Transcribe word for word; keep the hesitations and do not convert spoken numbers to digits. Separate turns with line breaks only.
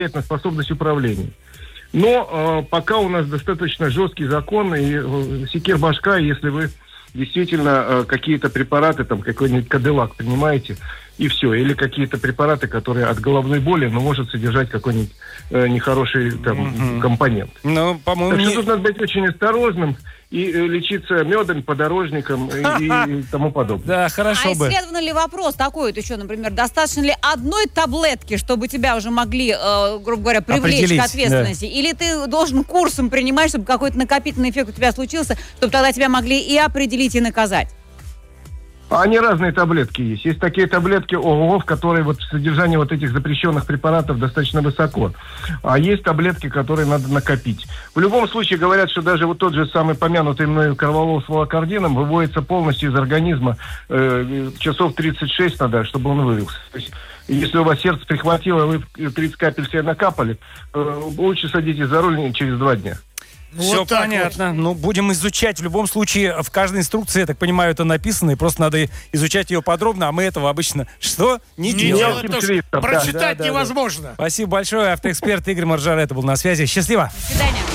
на способность управления. Но э, пока у нас достаточно жесткий закон, и э, секир башка, если вы действительно э, какие-то препараты, там какой-нибудь Кадиллак принимаете, и все. Или какие-то препараты, которые от головной боли, но может содержать какой-нибудь э, нехороший там, mm-hmm. компонент.
Ну, по-моему,
так что
не...
тут надо быть очень осторожным и э, лечиться медом, подорожником и, и тому подобное.
Да, хорошо
а
бы.
А исследован ли вопрос такой вот еще, например, достаточно ли одной таблетки, чтобы тебя уже могли, э, грубо говоря, привлечь к ответственности? Да. Или ты должен курсом принимать, чтобы какой-то накопительный эффект у тебя случился, чтобы тогда тебя могли и определить, и наказать?
Они разные таблетки есть. Есть такие таблетки ООО, в которые вот содержание вот этих запрещенных препаратов достаточно высоко. А есть таблетки, которые надо накопить. В любом случае говорят, что даже вот тот же самый помянутый мной корвалол с волокордином выводится полностью из организма э, часов тридцать шесть надо, чтобы он вывелся. То есть, если у вас сердце прихватило, вы тридцать капель себе накапали, э, лучше садитесь за руль через два дня.
Все
вот
понятно. Вот. Ну, будем изучать. В любом случае, в каждой инструкции, я так понимаю, это написано, и просто надо изучать ее подробно, а мы этого обычно что? Не,
не
делаем.
делаем. Прочитать
да, да,
невозможно.
Да. Спасибо большое. Автоэксперт Игорь Маржарета был на связи. Счастливо.
До свидания.